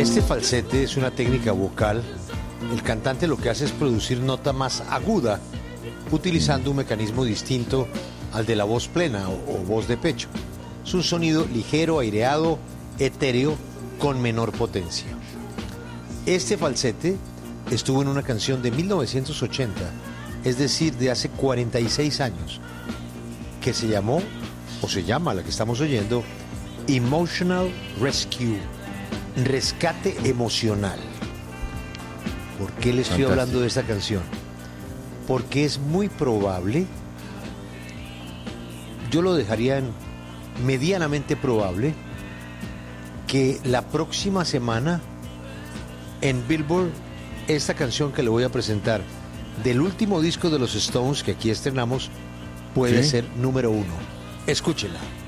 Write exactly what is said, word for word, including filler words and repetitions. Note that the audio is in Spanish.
Este falsete es una técnica vocal. El cantante lo que hace es producir nota más aguda, utilizando un mecanismo distinto al de la voz plena o, o voz de pecho. Es un sonido ligero, aireado, etéreo, con menor potencia. Este falsete estuvo en una canción de mil novecientos ochenta, es decir, de hace cuarenta y seis años, que se llamó, o se llama, la que estamos oyendo, Emotional Rescue, rescate emocional. ¿Por qué le estoy Fantástico. hablando de esta canción? Porque es muy probable, yo lo dejaría en medianamente probable, que la próxima semana en Billboard, esta canción que le voy a presentar del último disco de los Stones que aquí estrenamos puede ¿Sí? ser número uno. Escúchela.